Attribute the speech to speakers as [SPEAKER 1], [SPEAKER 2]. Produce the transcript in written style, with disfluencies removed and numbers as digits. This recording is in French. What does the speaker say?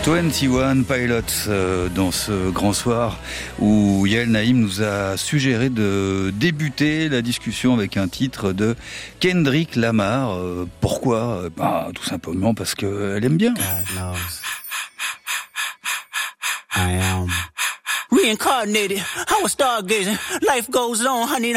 [SPEAKER 1] 21 Pilots dans ce grand soir où Yael Naïm nous a suggéré de débuter la discussion avec un titre de Kendrick Lamar. Pourquoi ? Tout simplement parce qu'elle aime bien.
[SPEAKER 2] God knows. I am reincarnated. I was stargazing. Life goes on, honey.